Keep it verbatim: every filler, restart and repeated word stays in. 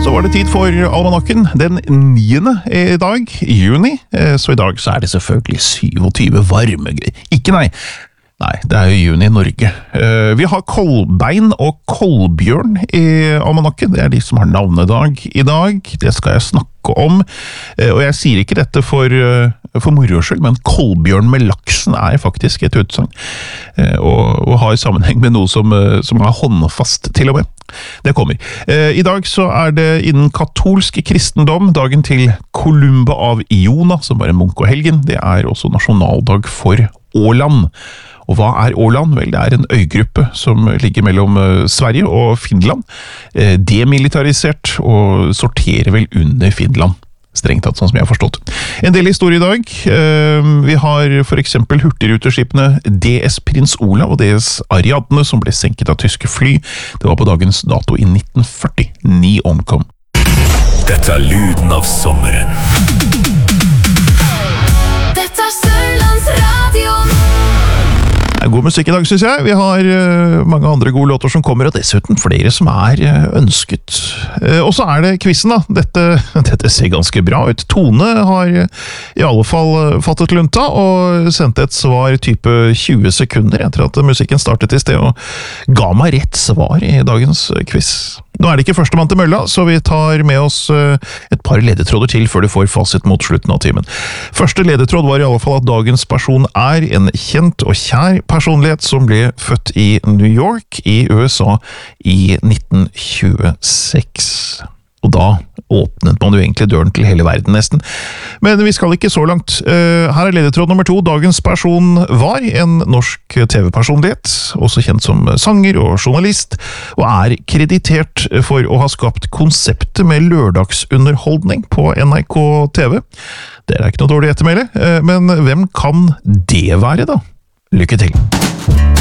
Så var det tid for almanakken den niende i dag, i juni. Så i dag så er det selvfølgelig syvogtyve varme. Ikke nei. Nei, det er jo juni i Norge. Vi har Kolbein og Kolbjørn i almanakken. Det er de som har navnedag i dag. Det skal jeg snakke om. Og jeg sier ikke dette for, for moro skyld, men Kolbjørn med laksen er faktisk et utsagn. Og, og har sammenheng med noe som, som er håndfast til og med. Det kommer. I dag så er det innen katolsk kristendom dagen til Columba av Iona, som var en munk og helgen. Det er også nasjonaldag for Åland. Og hva er Åland? Vel, det er en øygruppe som ligger mellom Sverige og Finland. Demilitarisert og sorterer vel under Finland. Strengt tatt, sånn som jeg har forstått. En del historie i dag. Vi har for eksempel hurtigruteskipene D S Prins Olav og D S Ariadne, som ble senket av tyske fly. Det var på dagens dato i nitten førti. Ni omkom. Dette er lyden av sommeren. Dette er Sørlandsradion. Det er god musikk i dag, synes jeg. Vi har uh, mange andre gode låter som kommer, og dessuten flere som er uh, ønsket. Uh, og så er det quizen da. Dette, dette ser ganske bra ut. Tone har uh, i alle fall uh, fattet lunta, og sendte et svar type tjue sekunder etter at musikken startet i sted, og ga meg rett svar i dagens uh, quiz. Nå er det ikke førstemann til mølla, så vi tar med oss uh, et par ledetråder til før du får fasit mot slutten av timen. Første ledetråd var i alle fall at dagens person er en kjent og kjær personlighet som ble født i New York i U S A i nitten tjueseks. Og da åpnet man jo egentlig døren til hele verden nesten. Men vi skal ikke så langt. Her er ledetråd nummer to. Dagens person var en norsk T V-personlighet, også kjent som sanger og journalist, og er kreditert for å ha skapt konseptet med lørdagsunderholdning på N R K T V. Det er ikke noe dårlig ettermæle, men hvem kan det være da? Lykke til!